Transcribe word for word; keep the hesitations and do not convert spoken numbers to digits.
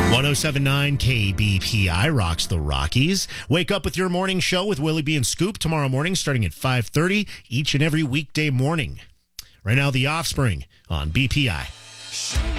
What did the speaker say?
one oh seven point nine K B P I rocks the Rockies. Wake up with your morning show with Willie B and Scoop tomorrow morning starting at five thirty each and every weekday morning. Right now, The Offspring on B P I.